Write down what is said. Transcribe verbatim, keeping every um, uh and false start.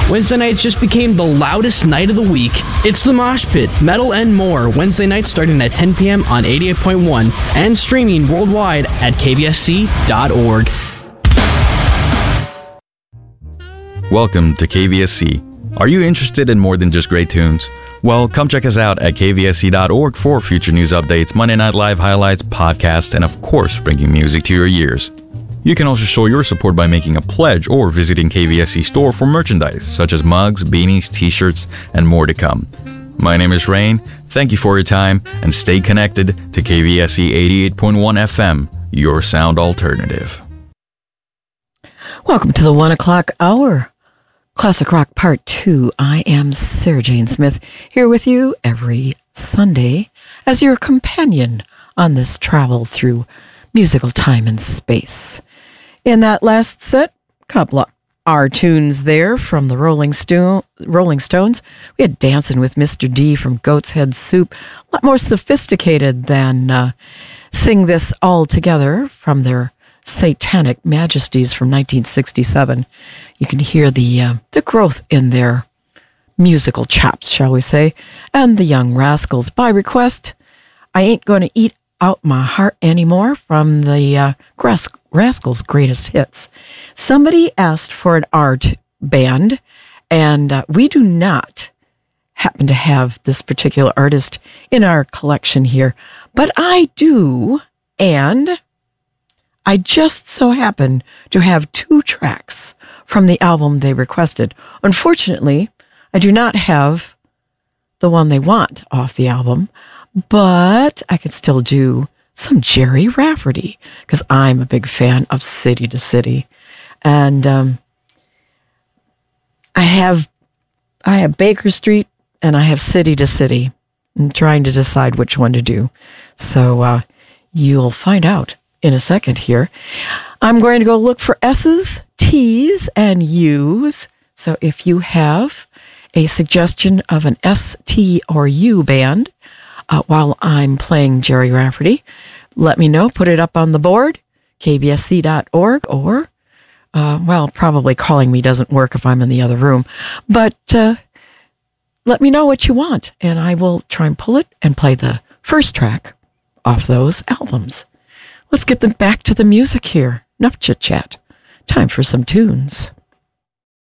Wednesday nights just became the loudest night of the week. It's the Mosh Pit, metal and more, Wednesday nights starting at ten p.m. on eighty-eight point one and streaming worldwide at k v s c dot org. Welcome to K V S C. Are you interested in more than just great tunes? Well, come check us out at k v s c dot org for future news updates, Monday Night Live highlights, podcasts, and of course, bringing music to your ears. You can also show your support by making a pledge or visiting K V S C store for merchandise, such as mugs, beanies, t-shirts, and more to come. My name is Rain. Thank you for your time, and stay connected to K V S C eighty-eight point one F M, your sound alternative. Welcome to the one o'clock hour. Classic Rock Part two. I am Sarah Jane Smith, here with you every Sunday as your companion on this travel through musical time and space. In that last set, couple of our tunes there from the Rolling, Sto- Rolling Stones. We had Dancing with Mister D from Goat's Head Soup, a lot more sophisticated than uh, Sing This All Together from their Satanic Majesties from nineteen sixty-seven. You can hear the uh, the growth in their musical chops, shall we say. And the Young Rascals, by request, I Ain't Gonna Eat Out My Heart Anymore from the uh, Ras- Rascals' Greatest Hits. Somebody asked for an art band, and uh, we do not happen to have this particular artist in our collection here, but I do, and I just so happen to have two tracks from the album they requested. Unfortunately, I do not have the one they want off the album, but I can still do some Jerry Rafferty because I'm a big fan of City to City. And um, I have I have Baker Street and I have City to City. I'm trying to decide which one to do. So uh, you'll find out in a second here. I'm going to go look for S's, T's, and U's. So if you have a suggestion of an S, T, or U band uh, while I'm playing Jerry Rafferty, let me know. Put it up on the board, k v s c dot org, or, uh, well, probably calling me doesn't work if I'm in the other room. But uh, let me know what you want, and I will try and pull it and play the first track off those albums. Let's get them back to the music here. Enough chit-chat. Time for some tunes.